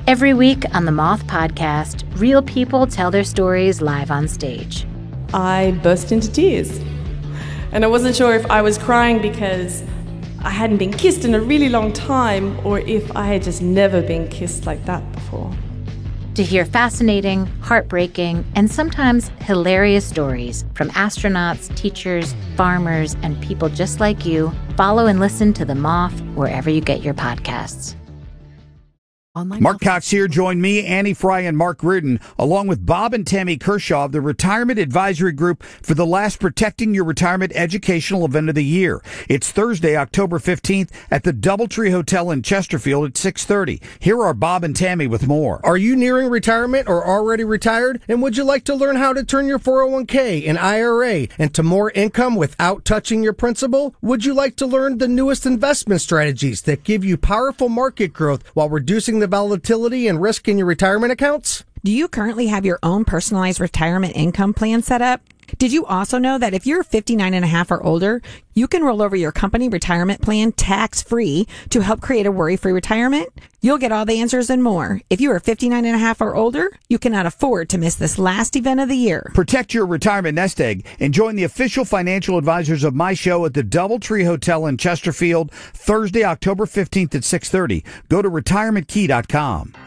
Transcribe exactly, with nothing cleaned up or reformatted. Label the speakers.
Speaker 1: Every week on the Moth Podcast, real people tell their stories live on stage.
Speaker 2: I burst into tears. And I wasn't sure if I was crying because I hadn't been kissed in a really long time or if I had just never been kissed like that before.
Speaker 1: To hear fascinating, heartbreaking, and sometimes hilarious stories from astronauts, teachers, farmers, and people just like you, follow and listen to The Moth wherever you get your podcasts.
Speaker 3: Mark Cox here. Join me, Annie Fry, and Mark Reardon, along with Bob and Tammy Kershaw of the Retirement Advisory Group for the last Protecting Your Retirement educational event of the year. It's Thursday, October fifteenth at the Doubletree Hotel in Chesterfield at six thirty. Here are Bob and Tammy with more.
Speaker 4: Are you nearing retirement or already retired? And would you like to learn how to turn your four oh one k and I R A into more income without touching your principal? Would you like to learn the newest investment strategies that give you powerful market growth while reducing the volatility and risk in your retirement accounts?
Speaker 5: Do you currently have your own personalized retirement income plan set up? Did you also know that if you're fifty-nine and a half or older, you can roll over your company retirement plan tax-free to help create a worry-free retirement? You'll get all the answers and more. If you are fifty-nine and a half or older, you cannot afford to miss this last event of the year.
Speaker 3: Protect your retirement nest egg and join the official financial advisors of my show at the Doubletree Hotel in Chesterfield, Thursday, October fifteenth at six thirty. Go to retirement key dot com.